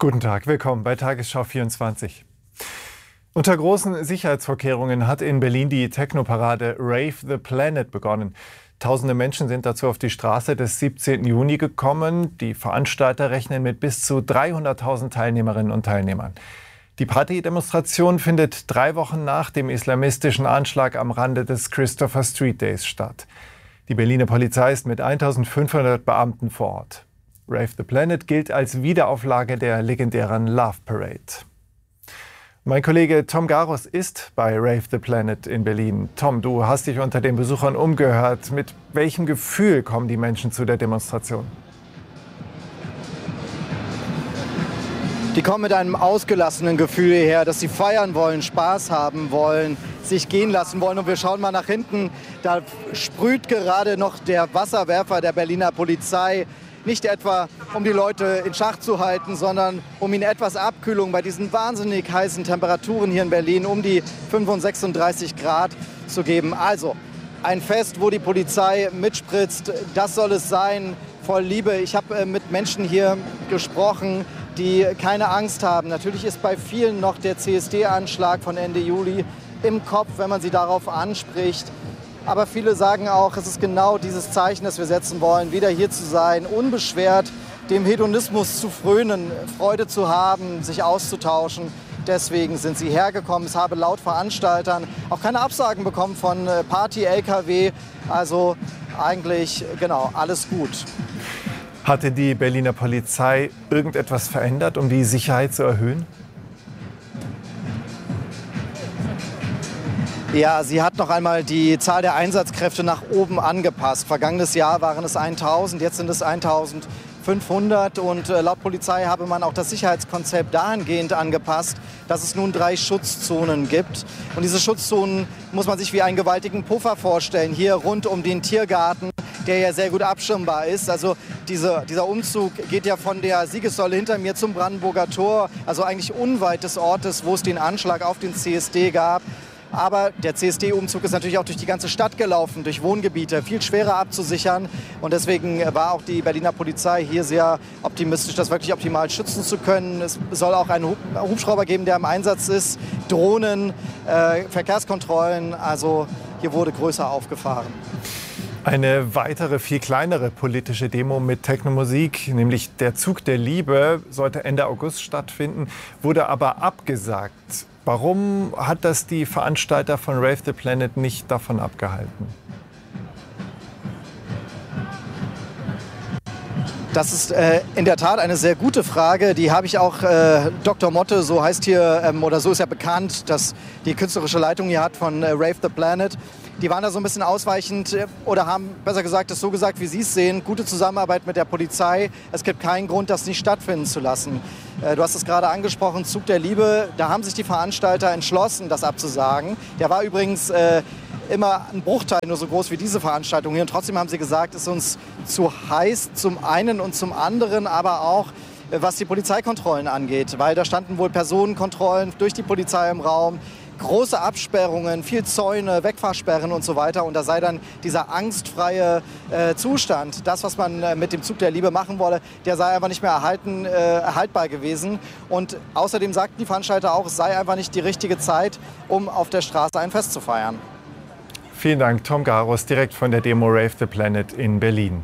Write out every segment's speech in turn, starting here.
Guten Tag, willkommen bei Tagesschau 24. Unter großen Sicherheitsvorkehrungen hat in Berlin die Techno-Parade Rave the Planet begonnen. Tausende Menschen sind dazu auf die Straße des 17. Juni gekommen. Die Veranstalter rechnen mit bis zu 300.000 Teilnehmerinnen und Teilnehmern. Die Partydemonstration findet 3 Wochen nach dem islamistischen Anschlag am Rande des Christopher Street Days statt. Die Berliner Polizei ist mit 1.500 Beamten vor Ort. Rave the Planet gilt als Wiederauflage der legendären Love Parade. Mein Kollege Tom Garros ist bei Rave the Planet in Berlin. Tom, du hast dich unter den Besuchern umgehört. Mit welchem Gefühl kommen die Menschen zu der Demonstration? Die kommen mit einem ausgelassenen Gefühl hierher, dass sie feiern wollen, Spaß haben wollen, sich gehen lassen wollen. Und wir schauen mal nach hinten, da sprüht gerade noch der Wasserwerfer der Berliner Polizei. Nicht etwa, um die Leute in Schach zu halten, sondern um ihnen etwas Abkühlung bei diesen wahnsinnig heißen Temperaturen hier in Berlin um die 35, 36 Grad zu geben. Also ein Fest, wo die Polizei mitspritzt, das soll es sein, voll Liebe. Ich habe mit Menschen hier gesprochen, die keine Angst haben. Natürlich ist bei vielen noch der CSD-Anschlag von Ende Juli im Kopf, wenn man sie darauf anspricht. Aber viele sagen auch, es ist genau dieses Zeichen, das wir setzen wollen, wieder hier zu sein, unbeschwert, dem Hedonismus zu frönen, Freude zu haben, sich auszutauschen. Deswegen sind sie hergekommen. Es habe laut Veranstaltern auch keine Absagen bekommen von Party-LKW. Also eigentlich, genau, alles gut. Hatte die Berliner Polizei irgendetwas verändert, um die Sicherheit zu erhöhen? Ja, sie hat noch einmal die Zahl der Einsatzkräfte nach oben angepasst. Vergangenes Jahr waren es 1.000, jetzt sind es 1.500. Und laut Polizei habe man auch das Sicherheitskonzept dahingehend angepasst, dass es nun 3 Schutzzonen gibt. Und diese Schutzzonen muss man sich wie einen gewaltigen Puffer vorstellen, hier rund um den Tiergarten, der ja sehr gut abschirmbar ist. Also dieser Umzug geht ja von der Siegessäule hinter mir zum Brandenburger Tor, also eigentlich unweit des Ortes, wo es den Anschlag auf den CSD gab. Aber der CSD-Umzug ist natürlich auch durch die ganze Stadt gelaufen, durch Wohngebiete, viel schwerer abzusichern. Und deswegen war auch die Berliner Polizei hier sehr optimistisch, das wirklich optimal schützen zu können. Es soll auch einen Hubschrauber geben, der im Einsatz ist, Drohnen, Verkehrskontrollen. Also hier wurde größer aufgefahren. Eine weitere, viel kleinere politische Demo mit Techno-Musik, nämlich der Zug der Liebe, sollte Ende August stattfinden, wurde aber abgesagt. Warum hat das die Veranstalter von Rave the Planet nicht davon abgehalten? Das ist in der Tat eine sehr gute Frage. Die habe ich auch Dr. Motte, so heißt hier, oder so ist ja bekannt, dass die künstlerische Leitung hier hat von Rave the Planet. Die waren da so ein bisschen ausweichend oder haben, besser gesagt, es so gesagt, wie Sie es sehen. Gute Zusammenarbeit mit der Polizei. Es gibt keinen Grund, das nicht stattfinden zu lassen. Du hast es gerade angesprochen, Zug der Liebe. Da haben sich die Veranstalter entschlossen, das abzusagen. Der war übrigens immer ein Bruchteil nur so groß wie diese Veranstaltung hier. Und trotzdem haben sie gesagt, es ist uns zu heiß zum einen und zum anderen, aber auch was die Polizeikontrollen angeht. Weil da standen wohl Personenkontrollen durch die Polizei im Raum. Große Absperrungen, viel Zäune, Wegfahrsperren und so weiter. Und da sei dann dieser angstfreie Zustand, das, was man mit dem Zug der Liebe machen wolle, der sei einfach nicht mehr erhaltbar gewesen. Und außerdem sagten die Veranstalter auch, es sei einfach nicht die richtige Zeit, um auf der Straße ein Fest zu feiern. Vielen Dank, Tom Garros, direkt von der Demo Rave the Planet in Berlin.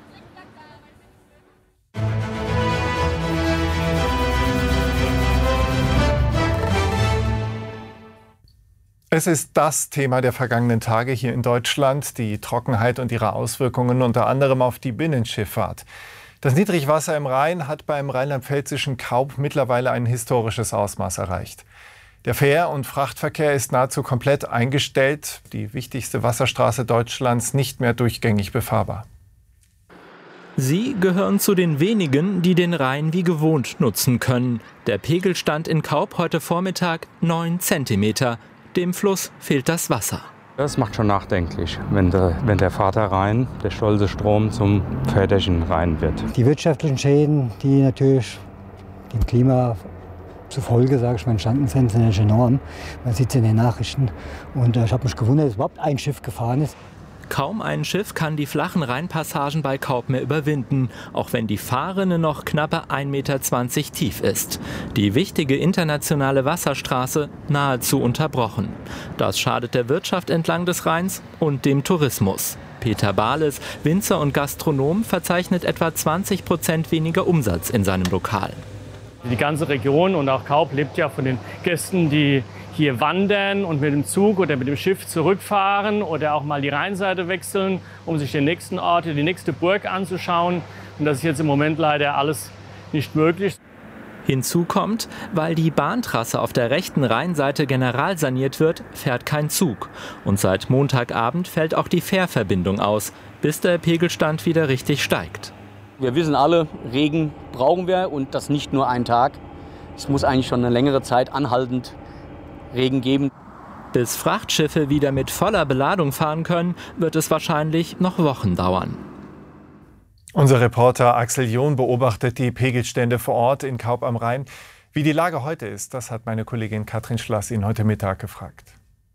Es ist das Thema der vergangenen Tage hier in Deutschland, die Trockenheit und ihre Auswirkungen unter anderem auf die Binnenschifffahrt. Das Niedrigwasser im Rhein hat beim rheinland-pfälzischen Kaup mittlerweile ein historisches Ausmaß erreicht. Der Fähr- und Frachtverkehr ist nahezu komplett eingestellt, die wichtigste Wasserstraße Deutschlands nicht mehr durchgängig befahrbar. Sie gehören zu den wenigen, die den Rhein wie gewohnt nutzen können. Der Pegelstand in Kaup heute Vormittag 9 Zentimeter. Dem Fluss fehlt das Wasser. Das macht schon nachdenklich, wenn der Vater Rhein, der stolze Strom, zum väterchen Rhein wird. Die wirtschaftlichen Schäden, die natürlich dem Klima zufolge, sage ich mal, entstanden sind natürlich enorm. Man sieht es in den Nachrichten. Und ich habe mich gewundert, dass überhaupt ein Schiff gefahren ist. Kaum ein Schiff kann die flachen Rheinpassagen bei Kaup mehr überwinden, auch wenn die Fahrrinne noch knappe 1,20 Meter tief ist. Die wichtige internationale Wasserstraße nahezu unterbrochen. Das schadet der Wirtschaft entlang des Rheins und dem Tourismus. Peter Bahles, Winzer und Gastronom, verzeichnet etwa 20% weniger Umsatz in seinem Lokal. Die ganze Region und auch Kaup lebt ja von den Gästen, die hier wandern und mit dem Zug oder mit dem Schiff zurückfahren oder auch mal die Rheinseite wechseln, um sich den nächsten Ort, die nächste Burg anzuschauen. Und das ist jetzt im Moment leider alles nicht möglich. Hinzu kommt, weil die Bahntrasse auf der rechten Rheinseite generalsaniert wird, fährt kein Zug. Und seit Montagabend fällt auch die Fährverbindung aus, bis der Pegelstand wieder richtig steigt. Wir wissen alle, Regen brauchen wir und das nicht nur einen Tag. Es muss eigentlich schon eine längere Zeit anhaltend Regen geben. Bis Frachtschiffe wieder mit voller Beladung fahren können, wird es wahrscheinlich noch Wochen dauern. Unser Reporter Axel John beobachtet die Pegelstände vor Ort in Kaup am Rhein. Wie die Lage heute ist, das hat meine Kollegin Katrin Schlass ihn heute Mittag gefragt.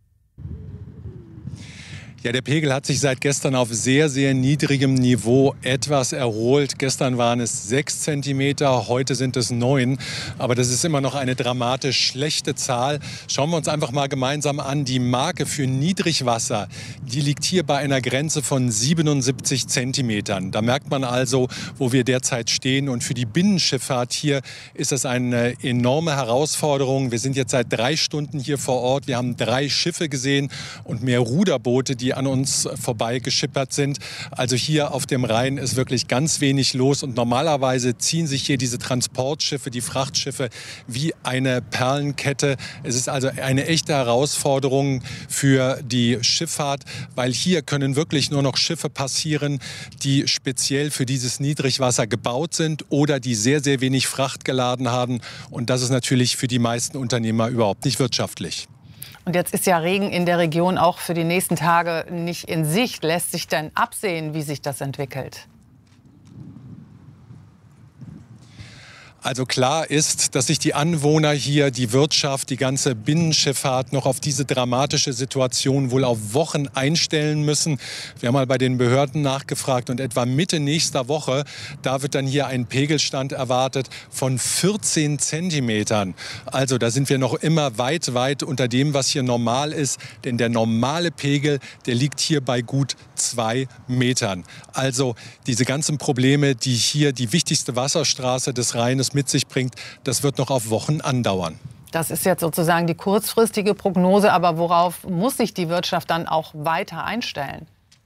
Ja, der Pegel hat sich seit gestern auf sehr, sehr niedrigem Niveau etwas erholt. Gestern waren es 6 Zentimeter, heute sind es 9. Aber das ist immer noch eine dramatisch schlechte Zahl. Schauen wir uns einfach mal gemeinsam an. Die Marke für Niedrigwasser, die liegt hier bei einer Grenze von 77 Zentimetern. Da merkt man also, wo wir derzeit stehen. Und für die Binnenschifffahrt hier ist das eine enorme Herausforderung. Wir sind jetzt seit 3 Stunden hier vor Ort. Wir haben 3 Schiffe gesehen und mehr Ruderboote, die an uns vorbei geschippert sind. Also hier auf dem Rhein ist wirklich ganz wenig los und normalerweise ziehen sich hier diese Transportschiffe, die Frachtschiffe wie eine Perlenkette. Es ist also eine echte Herausforderung für die Schifffahrt, weil hier können wirklich nur noch Schiffe passieren, die speziell für dieses Niedrigwasser gebaut sind oder die sehr, sehr wenig Fracht geladen haben. Und das ist natürlich für die meisten Unternehmer überhaupt nicht wirtschaftlich. Und jetzt ist ja Regen in der Region auch für die nächsten Tage nicht in Sicht. Lässt sich denn absehen, wie sich das entwickelt? Also klar ist, dass sich die Anwohner hier, die Wirtschaft, die ganze Binnenschifffahrt noch auf diese dramatische Situation wohl auf Wochen einstellen müssen. Wir haben mal bei den Behörden nachgefragt und etwa Mitte nächster Woche, da wird dann hier ein Pegelstand erwartet von 14 Zentimetern. Also da sind wir noch immer weit, weit unter dem, was hier normal ist. Denn der normale Pegel, der liegt hier bei gut 2 Metern. Also diese ganzen Probleme, die hier die wichtigste Wasserstraße des Rheines mit sich bringt, das wird noch auf Wochen andauern. Das ist jetzt sozusagen die kurzfristige Prognose. Aber worauf muss sich die Wirtschaft dann auch weiter einstellen?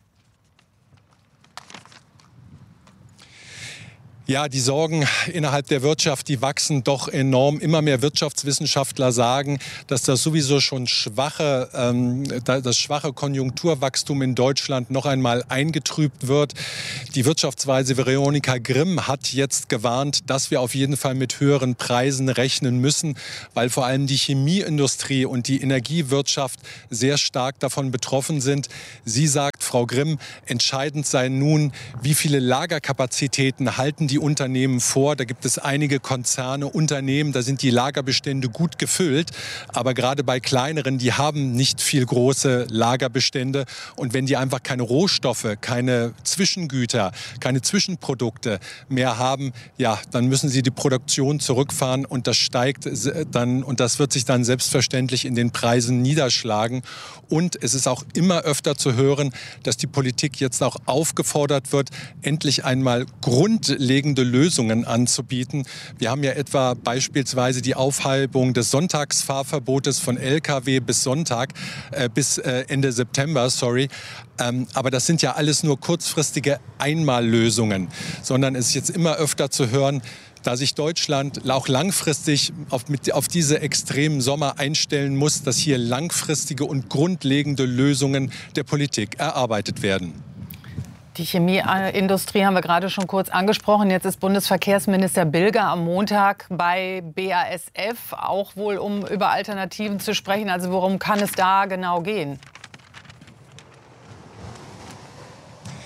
Ja, die Sorgen innerhalb der Wirtschaft, die wachsen doch enorm. Immer mehr Wirtschaftswissenschaftler sagen, dass das sowieso schon das schwache Konjunkturwachstum in Deutschland noch einmal eingetrübt wird. Die Wirtschaftsweise Veronika Grimm hat jetzt gewarnt, dass wir auf jeden Fall mit höheren Preisen rechnen müssen, weil vor allem die Chemieindustrie und die Energiewirtschaft sehr stark davon betroffen sind. Sie sagt, Frau Grimm, entscheidend sei nun, wie viele Lagerkapazitäten halten die Unternehmen vor. Da gibt es einige Konzerne, Unternehmen, da sind die Lagerbestände gut gefüllt. Aber gerade bei kleineren, die haben nicht viel große Lagerbestände. Und wenn die einfach keine Rohstoffe, keine Zwischengüter, keine Zwischenprodukte mehr haben, ja, dann müssen sie die Produktion zurückfahren und das steigt dann und das wird sich dann selbstverständlich in den Preisen niederschlagen. Und es ist auch immer öfter zu hören, dass die Politik jetzt auch aufgefordert wird, endlich einmal grundlegende Lösungen anzubieten. Wir haben ja etwa beispielsweise die Aufhebung des Sonntagsfahrverbotes von Lkw bis Ende September, aber das sind ja alles nur kurzfristige Einmallösungen, sondern es ist jetzt immer öfter zu hören, da sich Deutschland auch langfristig auf diese extremen Sommer einstellen muss, dass hier langfristige und grundlegende Lösungen der Politik erarbeitet werden. Die Chemieindustrie haben wir gerade schon kurz angesprochen. Jetzt ist Bundesverkehrsminister Bilger am Montag bei BASF, auch wohl um über Alternativen zu sprechen. Also worum kann es da genau gehen?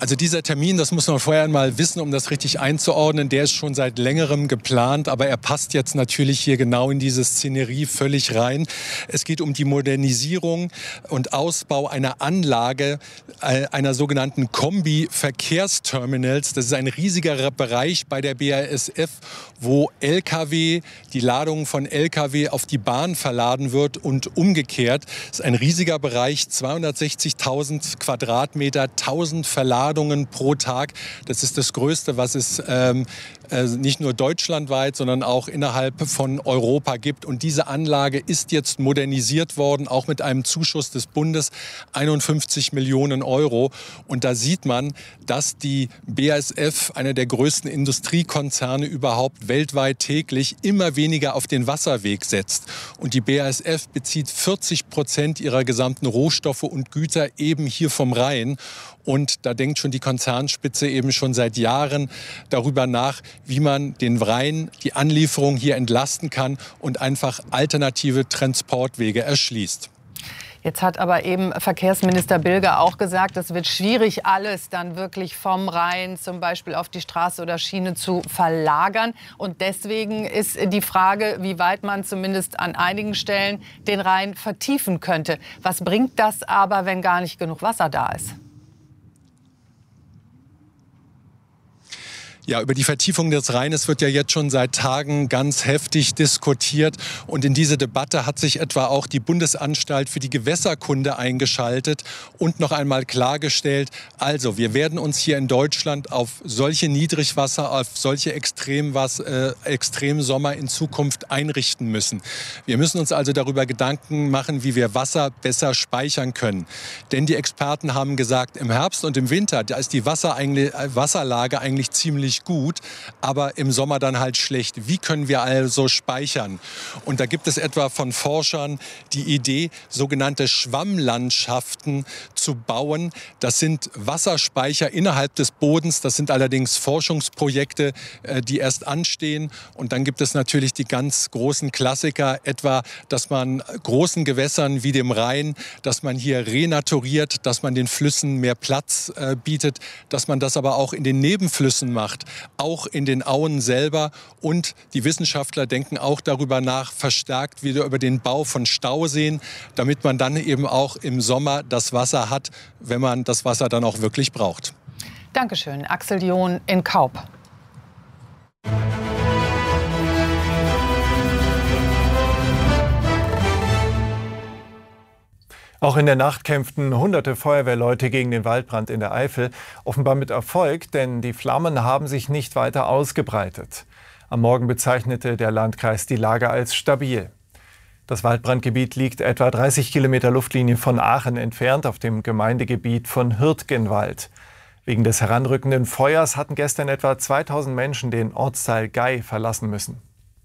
Also dieser Termin, das muss man vorher einmal wissen, um das richtig einzuordnen, der ist schon seit längerem geplant, aber er passt jetzt natürlich hier genau in diese Szenerie völlig rein. Es geht um die Modernisierung und Ausbau einer Anlage, einer sogenannten Kombi-Verkehrsterminals. Das ist ein riesiger Bereich bei der BASF, wo LKW, die Ladung von LKW auf die Bahn verladen wird und umgekehrt. Das ist ein riesiger Bereich, 260.000 Quadratmeter, 1000 Verladungen pro Tag. Das ist das Größte, was es nicht nur deutschlandweit, sondern auch innerhalb von Europa gibt. Und diese Anlage ist jetzt modernisiert worden, auch mit einem Zuschuss des Bundes, 51 Millionen Euro. Und da sieht man, dass die BASF, einer der größten Industriekonzerne überhaupt weltweit, täglich immer weniger auf den Wasserweg setzt. Und die BASF bezieht 40% ihrer gesamten Rohstoffe und Güter eben hier vom Rhein. Und da denkt schon die Konzernspitze eben schon seit Jahren darüber nach, wie man den Rhein, die Anlieferung hier entlasten kann und einfach alternative Transportwege erschließt. Jetzt hat aber eben Verkehrsminister Bilger auch gesagt, es wird schwierig, alles dann wirklich vom Rhein zum Beispiel auf die Straße oder Schiene zu verlagern. Und deswegen ist die Frage, wie weit man zumindest an einigen Stellen den Rhein vertiefen könnte. Was bringt das aber, wenn gar nicht genug Wasser da ist? Ja, über die Vertiefung des Rheines wird ja jetzt schon seit Tagen ganz heftig diskutiert. Und in diese Debatte hat sich etwa auch die Bundesanstalt für die Gewässerkunde eingeschaltet und noch einmal klargestellt, also wir werden uns hier in Deutschland auf solche Niedrigwasser, auf solche Extremsommer in Zukunft einrichten müssen. Wir müssen uns also darüber Gedanken machen, wie wir Wasser besser speichern können. Denn die Experten haben gesagt, im Herbst und im Winter, da ist die Wasserlage eigentlich ziemlich gut, aber im Sommer dann halt schlecht. Wie können wir also speichern? Und da gibt es etwa von Forschern die Idee, sogenannte Schwammlandschaften zu bauen. Das sind Wasserspeicher innerhalb des Bodens. Das sind allerdings Forschungsprojekte, die erst anstehen. Und dann gibt es natürlich die ganz großen Klassiker, etwa, dass man großen Gewässern wie dem Rhein, dass man hier renaturiert, dass man den Flüssen mehr Platz bietet, dass man das aber auch in den Nebenflüssen macht, auch in den Auen selber. Und die Wissenschaftler denken auch darüber nach, verstärkt wieder über den Bau von Stauseen, damit man dann eben auch im Sommer das Wasser hat, wenn man das Wasser dann auch wirklich braucht. Dankeschön, Axel John in Kaup. Auch in der Nacht kämpften hunderte Feuerwehrleute gegen den Waldbrand in der Eifel. Offenbar mit Erfolg, denn die Flammen haben sich nicht weiter ausgebreitet. Am Morgen bezeichnete der Landkreis die Lage als stabil. Das Waldbrandgebiet liegt etwa 30 Kilometer Luftlinie von Aachen entfernt auf dem Gemeindegebiet von Hürtgenwald. Wegen des heranrückenden Feuers hatten gestern etwa 2000 Menschen den Ortsteil Gay verlassen müssen.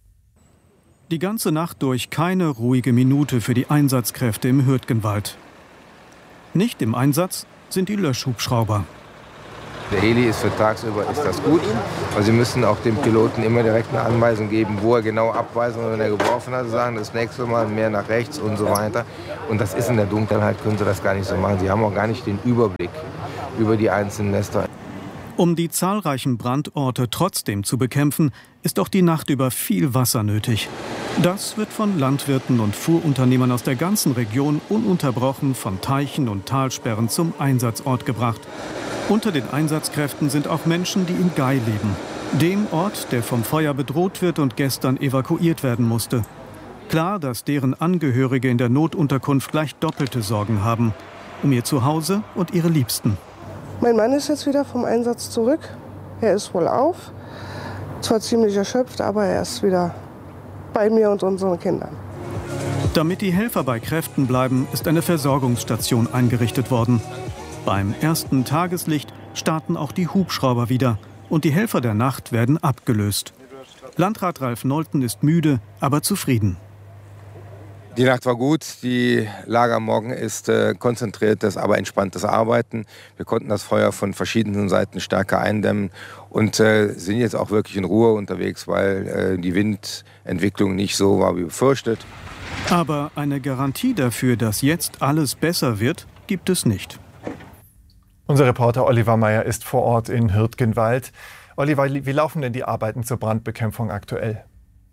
Die ganze Nacht durch keine ruhige Minute für die Einsatzkräfte im Hürtgenwald. Nicht im Einsatz sind die Löschhubschrauber. Der Heli ist für tagsüber ist das gut, weil sie müssen auch dem Piloten immer direkt eine Anweisung geben, wo er genau abweisen, und wenn er geworfen hat, sagen das nächste Mal mehr nach rechts und so weiter. Und das ist in der Dunkelheit, können sie das gar nicht so machen. Sie haben auch gar nicht den Überblick über die einzelnen Nester. Um die zahlreichen Brandorte trotzdem zu bekämpfen, ist auch die Nacht über viel Wasser nötig. Das wird von Landwirten und Fuhrunternehmern aus der ganzen Region ununterbrochen von Teichen und Talsperren zum Einsatzort gebracht. Unter den Einsatzkräften sind auch Menschen, die in Gay leben. Dem Ort, der vom Feuer bedroht wird und gestern evakuiert werden musste. Klar, dass deren Angehörige in der Notunterkunft gleich doppelte Sorgen haben. Um ihr Zuhause und ihre Liebsten. Mein Mann ist jetzt wieder vom Einsatz zurück. Er ist wohl auf. Zwar ziemlich erschöpft, aber er ist wieder bei mir und unseren Kindern. Damit die Helfer bei Kräften bleiben, ist eine Versorgungsstation eingerichtet worden. Beim ersten Tageslicht starten auch die Hubschrauber wieder und die Helfer der Nacht werden abgelöst. Landrat Ralf Nolten ist müde, aber zufrieden. Die Nacht war gut, die Lage am Morgen ist konzentriertes, aber entspanntes Arbeiten. Wir konnten das Feuer von verschiedenen Seiten stärker eindämmen und sind jetzt auch wirklich in Ruhe unterwegs, weil die Windentwicklung nicht so war wie befürchtet. Aber eine Garantie dafür, dass jetzt alles besser wird, gibt es nicht. Unser Reporter Oliver Meyer ist vor Ort in Hürtgenwald. Oliver, wie laufen denn die Arbeiten zur Brandbekämpfung aktuell?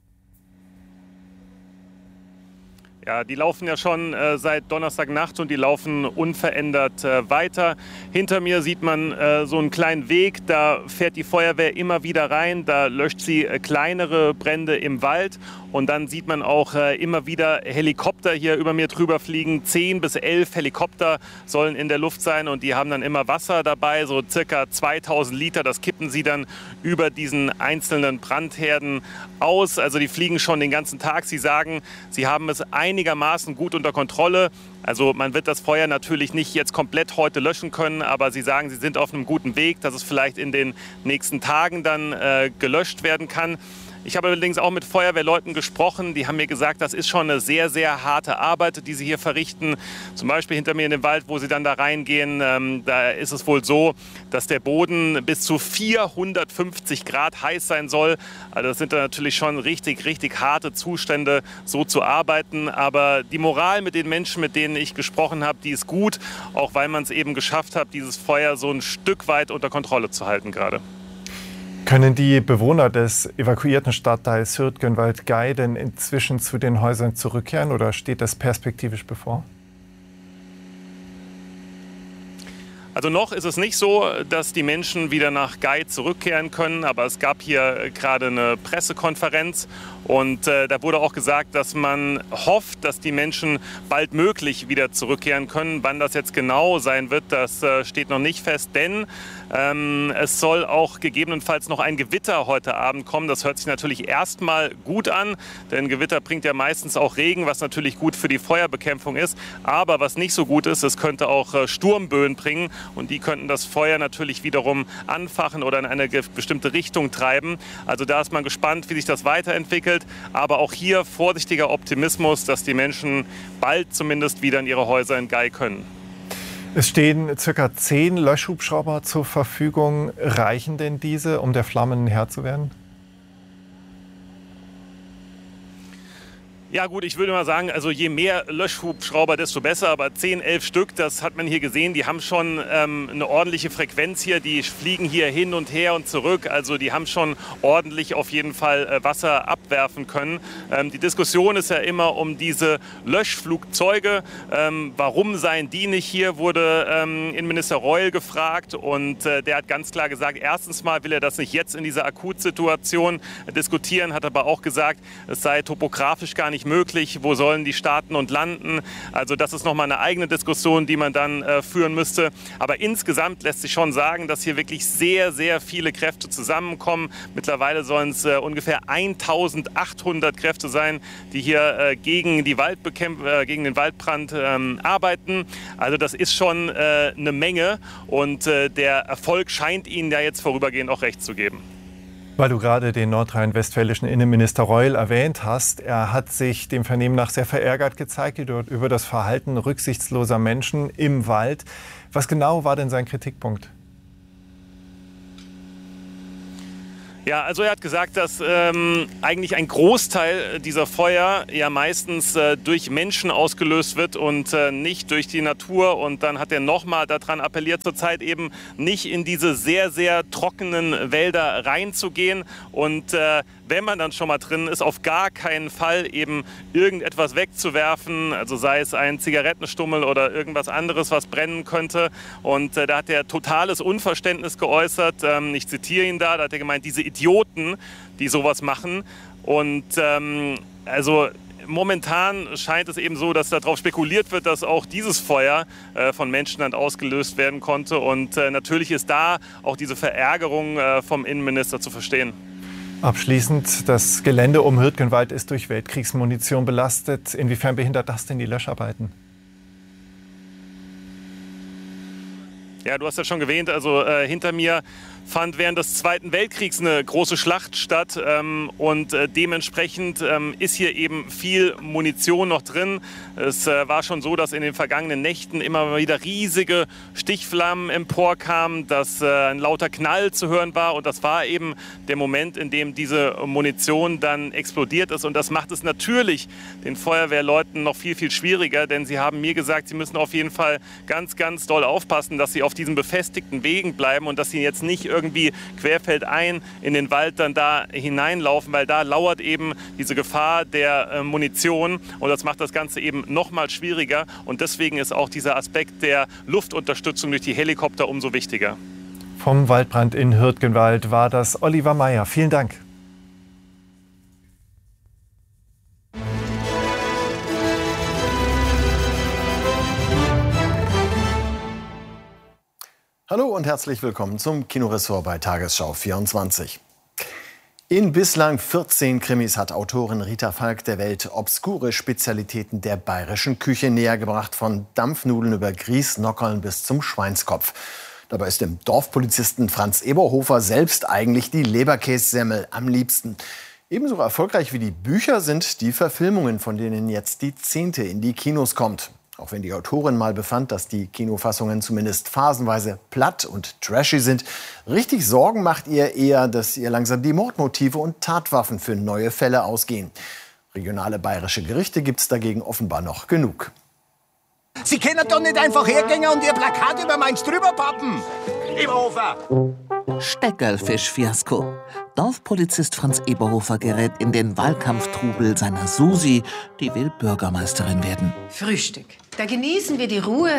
Ja, die laufen ja schon seit Donnerstagnacht und die laufen unverändert weiter. Hinter mir sieht man so einen kleinen Weg, da fährt die Feuerwehr immer wieder rein, da löscht sie kleinere Brände im Wald und dann sieht man auch immer wieder Helikopter hier über mir drüber fliegen. 10 bis 11 Helikopter sollen in der Luft sein und die haben dann immer Wasser dabei, so circa 2000 Liter, das kippen sie dann über diesen einzelnen Brandherden aus. Also die fliegen schon den ganzen Tag. Sie sagen, sie haben es einigermaßen gut unter Kontrolle. Also man wird das Feuer natürlich nicht jetzt komplett heute löschen können, aber sie sagen, sie sind auf einem guten Weg, dass es vielleicht in den nächsten Tagen dann gelöscht werden kann. Ich habe allerdings auch mit Feuerwehrleuten gesprochen, die haben mir gesagt, das ist schon eine sehr, sehr harte Arbeit, die sie hier verrichten. Zum Beispiel hinter mir in den Wald, wo sie dann da reingehen, da ist es wohl so, dass der Boden bis zu 450 Grad heiß sein soll. Also das sind dann natürlich schon richtig, richtig harte Zustände, so zu arbeiten. Aber die Moral mit den Menschen, mit denen ich gesprochen habe, die ist gut, auch weil man es eben geschafft hat, dieses Feuer so ein Stück weit unter Kontrolle zu halten gerade. Können die Bewohner des evakuierten Stadtteils Hürtgenwald-Gey denn inzwischen zu den Häusern zurückkehren oder steht das perspektivisch bevor? Also noch ist es nicht so, dass die Menschen wieder nach Gey zurückkehren können, aber es gab hier gerade eine Pressekonferenz und da wurde auch gesagt, dass man hofft, dass die Menschen baldmöglich wieder zurückkehren können. Wann das jetzt genau sein wird, das steht noch nicht fest, denn es soll auch gegebenenfalls noch ein Gewitter heute Abend kommen. Das hört sich natürlich erstmal gut an, denn Gewitter bringt ja meistens auch Regen, was natürlich gut für die Feuerbekämpfung ist. Aber was nicht so gut ist, es könnte auch Sturmböen bringen und die könnten das Feuer natürlich wiederum anfachen oder in eine bestimmte Richtung treiben. Also da ist man gespannt, wie sich das weiterentwickelt. Aber auch hier vorsichtiger Optimismus, dass die Menschen bald zumindest wieder in ihre Häuser in Gey können. Es stehen ca. 10 Löschhubschrauber zur Verfügung. Reichen denn diese, um der Flammen Herr zu werden? Ja gut, ich würde mal sagen, also je mehr Löschhubschrauber, desto besser. Aber 10, 11 Stück, das hat man hier gesehen, die haben schon eine ordentliche Frequenz hier. Die fliegen hier hin und her und zurück. Also die haben schon ordentlich auf jeden Fall Wasser abwerfen können. Die Diskussion ist ja immer um diese Löschflugzeuge. Warum seien die nicht hier, wurde Innenminister Reul gefragt. Und der hat ganz klar gesagt, erstens mal will er das nicht jetzt in dieser Akutsituation diskutieren, hat aber auch gesagt, es sei topografisch gar nicht möglich, wo sollen die starten und landen. Also das ist nochmal eine eigene Diskussion, die man dann führen müsste. Aber insgesamt lässt sich schon sagen, dass hier wirklich sehr, sehr viele Kräfte zusammenkommen. Mittlerweile sollen es ungefähr 1800 Kräfte sein, die hier gegen den Waldbrand arbeiten. Also das ist schon eine Menge und der Erfolg scheint ihnen ja jetzt vorübergehend auch recht zu geben. Weil du gerade den nordrhein-westfälischen Innenminister Reul erwähnt hast, er hat sich dem Vernehmen nach sehr verärgert gezeigt über das Verhalten rücksichtsloser Menschen im Wald. Was genau war denn sein Kritikpunkt? Ja, also er hat gesagt, dass eigentlich ein Großteil dieser Feuer ja meistens durch Menschen ausgelöst wird und nicht durch die Natur. Und dann hat er nochmal daran appelliert, zurzeit eben nicht in diese sehr, sehr trockenen Wälder reinzugehen. Und wenn man dann schon mal drin ist, auf gar keinen Fall eben irgendetwas wegzuwerfen, also sei es ein Zigarettenstummel oder irgendwas anderes, was brennen könnte. Und da hat er totales Unverständnis geäußert. Ich zitiere ihn da hat er gemeint, diese Idioten, die sowas machen. Und also momentan scheint es eben so, dass darauf spekuliert wird, dass auch dieses Feuer von Menschen dann ausgelöst werden konnte. Und natürlich ist da auch diese Verärgerung vom Innenminister zu verstehen. Abschließend, das Gelände um Hürtgenwald ist durch Weltkriegsmunition belastet. Inwiefern behindert das denn die Löscharbeiten? Ja, du hast ja schon erwähnt, also hinter mir fand während des Zweiten Weltkriegs eine große Schlacht statt und dementsprechend ist hier eben viel Munition noch drin. Es war schon so, dass in den vergangenen Nächten immer wieder riesige Stichflammen emporkamen, dass ein lauter Knall zu hören war und das war eben der Moment, in dem diese Munition dann explodiert ist und das macht es natürlich den Feuerwehrleuten noch viel, viel schwieriger, denn sie haben mir gesagt, sie müssen auf jeden Fall ganz, ganz doll aufpassen, dass sie auf diesen befestigten Wegen bleiben und dass sie jetzt nicht irgendwie querfeldein in den Wald dann da hineinlaufen, weil da lauert eben diese Gefahr der Munition und das macht das Ganze eben noch mal schwieriger und deswegen ist auch dieser Aspekt der Luftunterstützung durch die Helikopter umso wichtiger. Vom Waldbrand in Hürtgenwald war das Oliver Meyer. Vielen Dank. Hallo und herzlich willkommen zum Kinoressort bei Tagesschau 24. In bislang 14 Krimis hat Autorin Rita Falk der Welt obskure Spezialitäten der bayerischen Küche nähergebracht, von Dampfnudeln über Grießnockerln bis zum Schweinskopf. Dabei ist dem Dorfpolizisten Franz Eberhofer selbst eigentlich die Leberkässemmel am liebsten. Ebenso erfolgreich wie die Bücher sind die Verfilmungen, von denen jetzt die 10. in die Kinos kommt. Auch wenn die Autorin mal befand, dass die Kinofassungen zumindest phasenweise platt und trashy sind, richtig Sorgen macht ihr eher, dass ihr langsam die Mordmotive und Tatwaffen für neue Fälle ausgehen. Regionale bayerische Gerichte gibt's dagegen offenbar noch genug. Sie können doch nicht einfach hergehen und Ihr Plakat über meins drüber pappen. Eberhofer! Steckerlfisch-Fiasko. Dorfpolizist Franz Eberhofer gerät in den Wahlkampftrubel seiner Susi, die will Bürgermeisterin werden. Frühstück. Da genießen wir die Ruhe.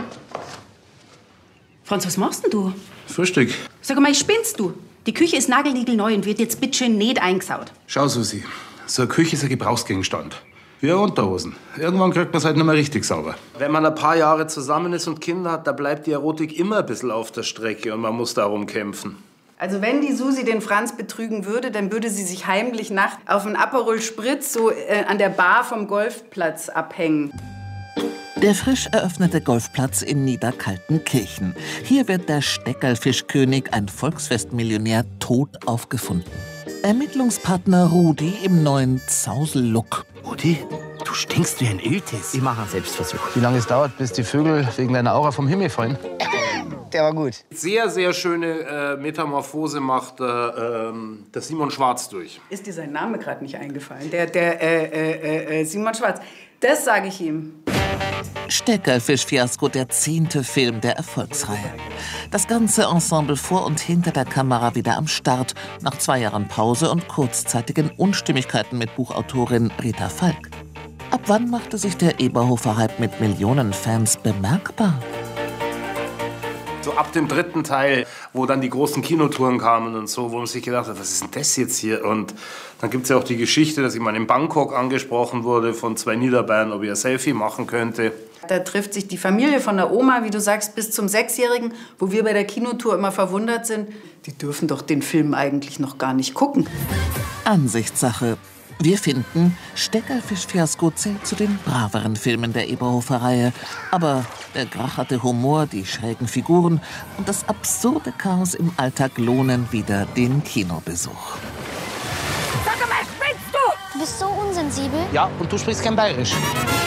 Franz, was machst denn du? Frühstück. Sag mal, spinnst du? Die Küche ist nagelniegelneu und wird jetzt bitteschön nicht eingesaut. Schau, Susi, so eine Küche ist ein Gebrauchsgegenstand. Wie Unterhosen. Irgendwann kriegt man es halt nicht mehr richtig sauber. Wenn man ein paar Jahre zusammen ist und Kinder hat, da bleibt die Erotik immer ein bisschen auf der Strecke und man muss darum kämpfen. Also wenn die Susi den Franz betrügen würde, dann würde sie sich heimlich nachts auf einen Aperol Spritz so an der Bar vom Golfplatz abhängen. Der frisch eröffnete Golfplatz in Niederkaltenkirchen. Hier wird der Steckerlfischkönig, ein Volksfestmillionär, tot aufgefunden. Ermittlungspartner Rudi im neuen Zausel-Look. Rudi, du stinkst wie ein Iltis. Ich mache einen Selbstversuch. Wie lange es dauert, bis die Vögel wegen deiner Aura vom Himmel fallen? Der war gut. Sehr, sehr schöne Metamorphose macht der Simon Schwarz durch. Ist dir sein Name gerade nicht eingefallen? Der Simon Schwarz. Das sage ich ihm. Steckerlfisch-Fiasko, der 10. Film der Erfolgsreihe. Das ganze Ensemble vor und hinter der Kamera wieder am Start, nach 2 Jahren Pause und kurzzeitigen Unstimmigkeiten mit Buchautorin Rita Falk. Ab wann machte sich der Eberhofer-Hype mit Millionen Fans bemerkbar? So ab dem 3. Teil, wo dann die großen Kinotouren kamen und so, wo man sich gedacht hat, was ist denn das jetzt hier? Und dann gibt es ja auch die Geschichte, dass ich mal in Bangkok angesprochen wurde von 2 Niederbayern, ob ich ein Selfie machen könnte. Da trifft sich die Familie von der Oma, wie du sagst, bis zum 6-Jährigen, wo wir bei der Kinotour immer verwundert sind. Die dürfen doch den Film eigentlich noch gar nicht gucken. Ansichtssache. Wir finden, Steckerlfisch-Fiasko zählt zu den braveren Filmen der Eberhofer-Reihe. Aber der gracherte Humor, die schrägen Figuren und das absurde Chaos im Alltag lohnen wieder den Kinobesuch. Sag mal, spinnst du? Du bist so unsensibel. Ja, und du sprichst kein Bayerisch.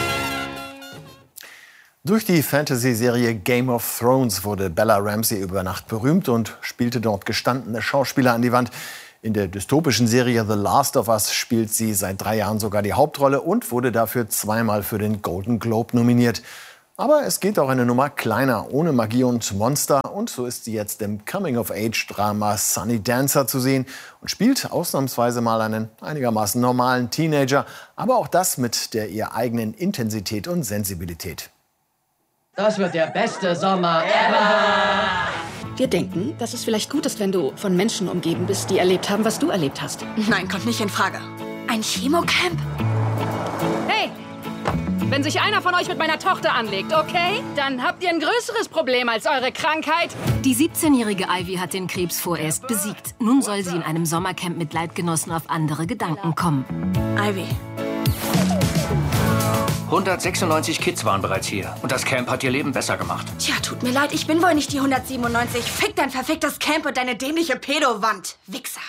Durch die Fantasy-Serie Game of Thrones wurde Bella Ramsey über Nacht berühmt und spielte dort gestandene Schauspieler an die Wand. In der dystopischen Serie The Last of Us spielt sie seit 3 Jahren sogar die Hauptrolle und wurde dafür 2-mal für den Golden Globe nominiert. Aber es geht auch eine Nummer kleiner, ohne Magie und Monster. Und so ist sie jetzt im Coming-of-Age-Drama Sunny Dancer zu sehen und spielt ausnahmsweise mal einen einigermaßen normalen Teenager. Aber auch das mit der ihr eigenen Intensität und Sensibilität. Das wird der beste Sommer ever! Wir denken, dass es vielleicht gut ist, wenn du von Menschen umgeben bist, die erlebt haben, was du erlebt hast. Nein, kommt nicht in Frage. Ein Chemocamp? Hey! Wenn sich einer von euch mit meiner Tochter anlegt, okay? Dann habt ihr ein größeres Problem als eure Krankheit. Die 17-jährige Ivy hat den Krebs vorerst besiegt. Nun soll sie in einem Sommercamp mit Leidgenossen auf andere Gedanken kommen. Ivy. 196 Kids waren bereits hier. Und das Camp hat ihr Leben besser gemacht. Tja, tut mir leid, ich bin wohl nicht die 197. Fick dein verficktes Camp und deine dämliche Pedowand. Wichser.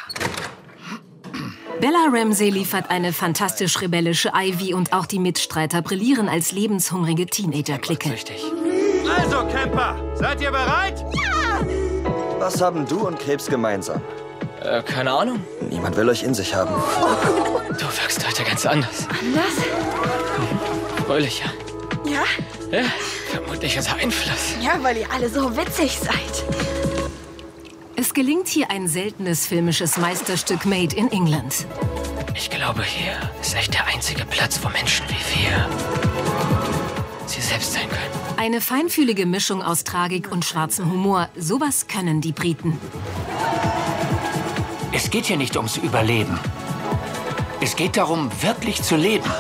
Bella Ramsey liefert eine fantastisch rebellische Ivy und auch die Mitstreiter brillieren als lebenshungrige Teenager-Clique. Also, Camper, seid ihr bereit? Ja! Was haben du und Krebs gemeinsam? Keine Ahnung. Niemand will euch in sich haben. Du wirkst heute ganz anders. Anders? Fröhlicher. Ja? Ja, vermutliches Einfluss. Ja, weil ihr alle so witzig seid. Es gelingt hier ein seltenes filmisches Meisterstück made in England. Ich glaube, hier ist echt der einzige Platz, wo Menschen wie wir sie selbst sein können. Eine feinfühlige Mischung aus Tragik und schwarzem Humor. Sowas können die Briten. Es geht hier nicht ums Überleben. Es geht darum, wirklich zu leben.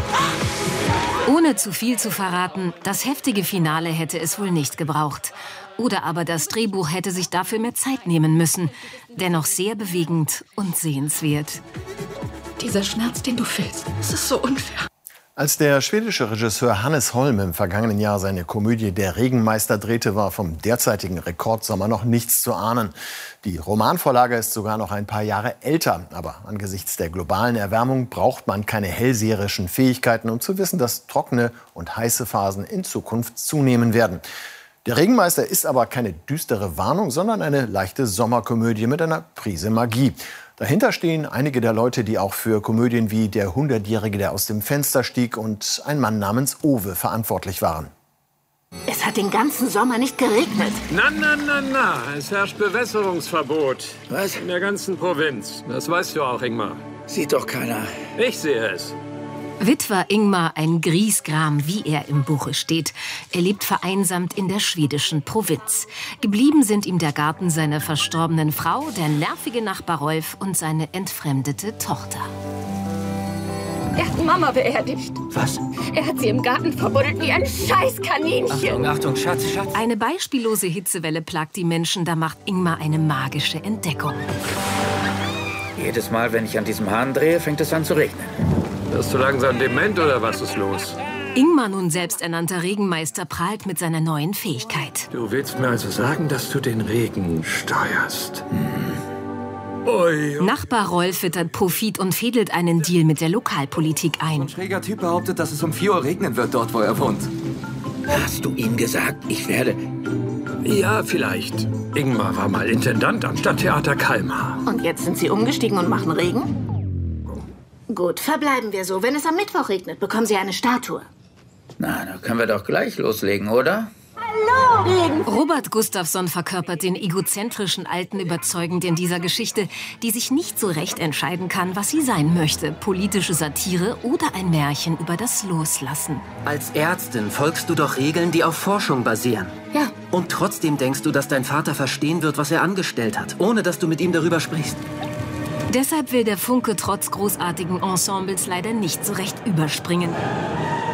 Ohne zu viel zu verraten, das heftige Finale hätte es wohl nicht gebraucht. Oder aber das Drehbuch hätte sich dafür mehr Zeit nehmen müssen. Dennoch sehr bewegend und sehenswert. Dieser Schmerz, den du fühlst, das ist so unfair. Als der schwedische Regisseur Hannes Holm im vergangenen Jahr seine Komödie Der Regenmeister drehte, war vom derzeitigen Rekordsommer noch nichts zu ahnen. Die Romanvorlage ist sogar noch ein paar Jahre älter. Aber angesichts der globalen Erwärmung braucht man keine hellseherischen Fähigkeiten, um zu wissen, dass trockene und heiße Phasen in Zukunft zunehmen werden. Der Regenmeister ist aber keine düstere Warnung, sondern eine leichte Sommerkomödie mit einer Prise Magie. Dahinter stehen einige der Leute, die auch für Komödien wie Der 100-Jährige, der aus dem Fenster stieg und Ein Mann namens Owe verantwortlich waren. Es hat den ganzen Sommer nicht geregnet. Na. Es herrscht Bewässerungsverbot. Was? In der ganzen Provinz. Das weißt du auch, Ingmar. Sieht doch keiner. Ich sehe es. Witwer Ingmar, ein Griesgram, wie er im Buche steht. Er lebt vereinsamt in der schwedischen Provinz. Geblieben sind ihm der Garten seiner verstorbenen Frau, der nervige Nachbar Rolf und seine entfremdete Tochter. Er hat Mama beerdigt. Was? Er hat sie im Garten verbuddelt wie ein Scheißkaninchen. Achtung, Schatz. Eine beispiellose Hitzewelle plagt die Menschen, da macht Ingmar eine magische Entdeckung. Jedes Mal, wenn ich an diesem Hahn drehe, fängt es an zu regnen. Wirst du langsam dement oder was ist los? Ingmar, nun selbsternannter Regenmeister, prahlt mit seiner neuen Fähigkeit. Du willst mir also sagen, dass du den Regen steuerst? Ui. Nachbar Rolf wittert Profit und fädelt einen Deal mit der Lokalpolitik ein. Ein schräger Typ behauptet, dass es um 4 Uhr regnen wird, dort wo er wohnt. Hast du ihm gesagt, ich werde... Ja, vielleicht. Ingmar war mal Intendant am Stadttheater Kalmar. Und jetzt sind sie umgestiegen und machen Regen? Gut, verbleiben wir so. Wenn es am Mittwoch regnet, bekommen Sie eine Statue. Na, da können wir doch gleich loslegen, oder? Hallo, Regen! Robert Gustafsson verkörpert den egozentrischen Alten überzeugend in dieser Geschichte, die sich nicht so recht entscheiden kann, was sie sein möchte. Politische Satire oder ein Märchen über das Loslassen. Als Ärztin folgst du doch Regeln, die auf Forschung basieren. Ja. Und trotzdem denkst du, dass dein Vater verstehen wird, was er angestellt hat, ohne dass du mit ihm darüber sprichst. Deshalb will der Funke trotz großartigen Ensembles leider nicht so recht überspringen.